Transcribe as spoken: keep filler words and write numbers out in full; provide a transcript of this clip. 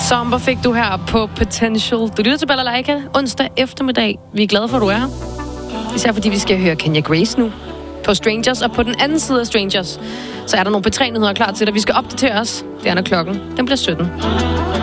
Sommer fik du her på Potential. Du lytter til Balalaika onsdag eftermiddag. Vi er glade for, at du er her. Især fordi vi skal høre Kenya Grace nu på Strangers. Og på den anden side af Strangers, så er der nogle betræenheder klar til dig. Vi skal opdatere os. Det er når klokken. Den bliver sytten.